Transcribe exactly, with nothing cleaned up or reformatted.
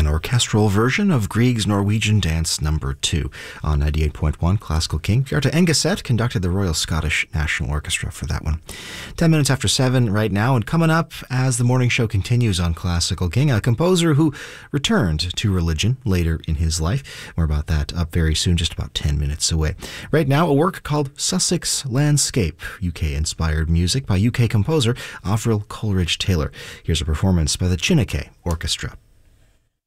orchestral version of Grieg's Norwegian Dance Number two on ninety-eight point one Classical King. Bjarte Engeset conducted the Royal Scottish National Orchestra for that one. Ten minutes after seven right now, and coming up as the morning show continues on Classical King, a composer who returned to religion later in his life. More about that up very soon, just about ten minutes away. Right now, a work called Sussex Landscape, U K-inspired music by U K composer Avril Coleridge-Taylor. Here's a performance by the Chineke Orchestra.